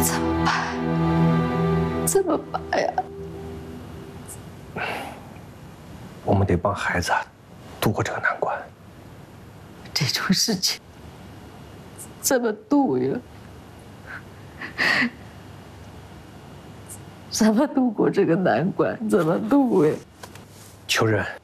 怎么办？怎么办呀？ 我们得帮孩子度过这个难关。 这种事情怎么度呀？怎么度过这个难关？怎么度呀？ 秋仁，